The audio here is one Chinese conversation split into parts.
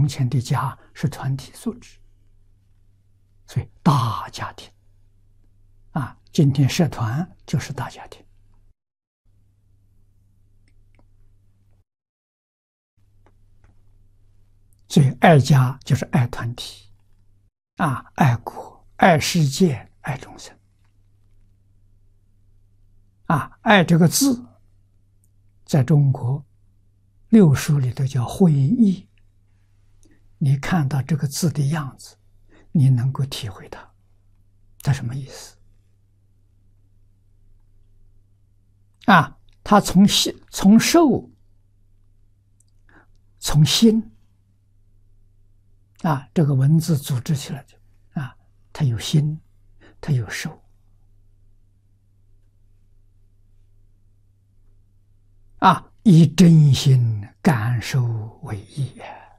前的家是团体素质，所以大家庭啊，今天社团就是大家庭。所以爱家就是爱团体啊，爱国、爱世界、爱众生啊。爱这个字，在中国六书里头叫会意。你看到这个字的样子，你能够体会它什么意思啊？它从受、从心啊，这个文字组织起来的啊，它有心，它有受啊，以真心感受为意，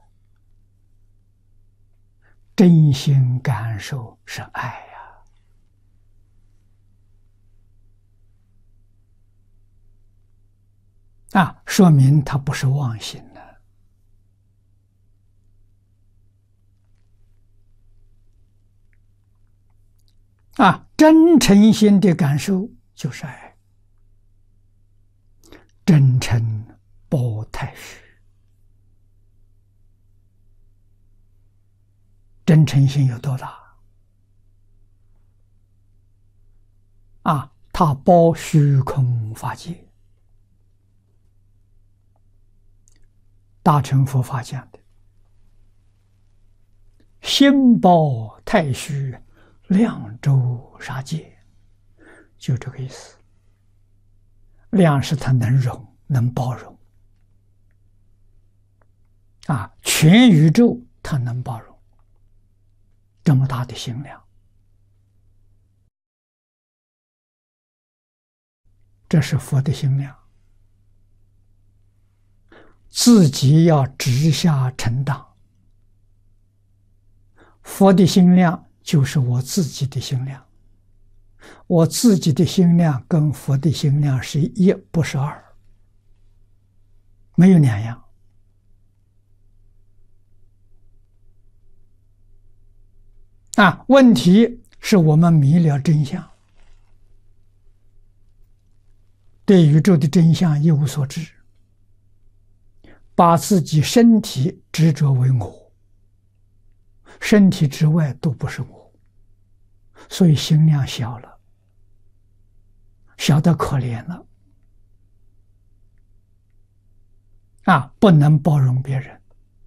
真心感受是爱呀。啊，说明它不是妄心的啊，真诚心的感受就是爱，真诚不太虚，真诚心有多大啊？它包虚空法界。大乘佛法讲的心包太虚，量周杀界，就这个意思。量是它能容，能包容啊，全宇宙它能包容这么大的心量，这是佛的心量。自己要直下承当。佛的心量就是我自己的心量，我自己的心量跟佛的心量是一，不是二，没有两样。啊，问题是我们迷了真相，对宇宙的真相一无所知，把自己身体执着为我，身体之外都不是我，所以心量小了，小得可怜了啊，不能包容别人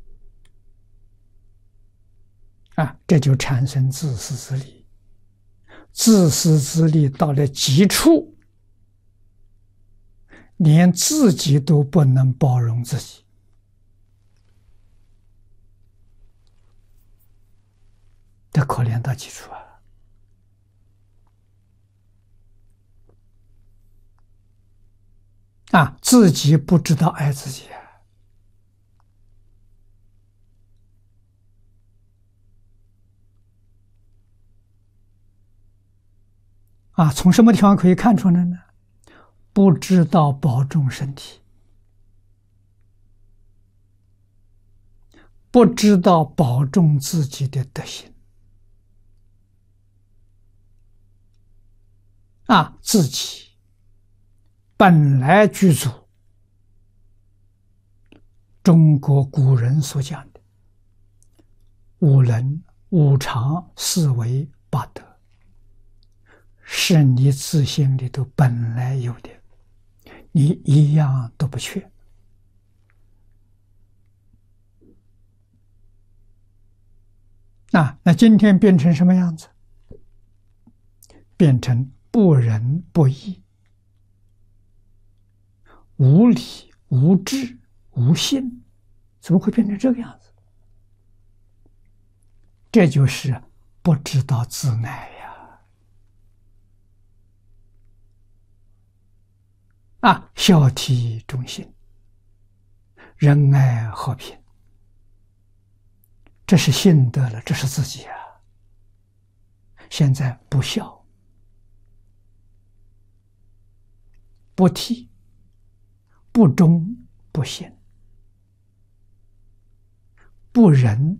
啊，这就产生自私自利。自私自利到了极处，连自己都不能包容自己，这可怜到极处啊！自己不知道爱自己啊！从什么地方可以看出来呢？不知道保重身体，不知道保重自己的德行啊！自己本来具足中国古人所讲的五伦、五常、四维、八德，是你自心里头本来有的，你一样都不缺啊！那今天变成什么样子？变成不仁不义、无理、无智、无信，怎么会变成这个样子？这就是不知道自爱呀！啊，孝悌忠信、仁爱和平，这是信德了，这是自己啊。现在不孝、不悌、不忠、不信， 不忍